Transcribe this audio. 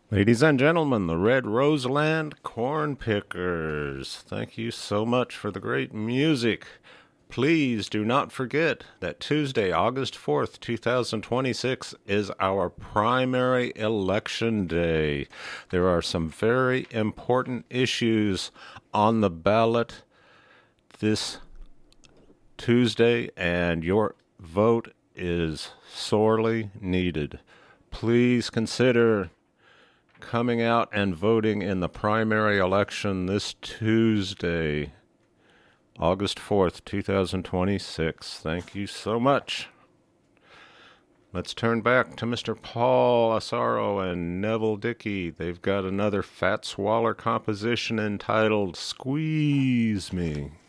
Ladies and gentlemen, the Red Roseland Corn Pickers. Thank you so much for the great music. Please do not forget that Tuesday, August 4th, 2026 is our primary election day. There are some very important issues on the ballot this Tuesday, and your vote is sorely needed. Please consider coming out and voting in the primary election this Tuesday, August 4th, 2026. Thank you so much. Let's turn back to Mr. Paul Asaro and Neville Dickey. They've got another Fats Waller composition entitled Squeeze Me.